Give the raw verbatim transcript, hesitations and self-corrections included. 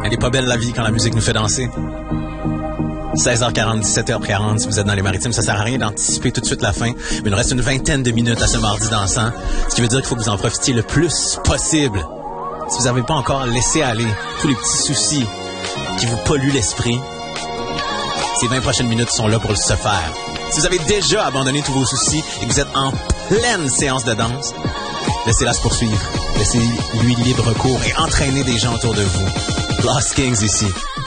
Elle est pas belle la vie quand la musique nous fait danser. seize heures quarante, dix-sept heures quarante, si vous êtes dans les maritimes, ça sert à rien d'anticiper tout de suite la fin. Mais il nous reste une vingtaine de minutes à ce mardi dansant, ce qui veut dire qu'il faut que vous en profitiez le plus possible. Si vous n'avez pas encore laissé aller tous les petits soucis qui vous polluent l'esprit, ces vingt prochaines minutes sont là pour se faire. Si vous avez déjà abandonné tous vos soucis et que vous êtes en pleine séance de danse, laissez-la se poursuivre. Laissez-lui libre cours et entraînez des gens autour de vous. Lost Kings ici.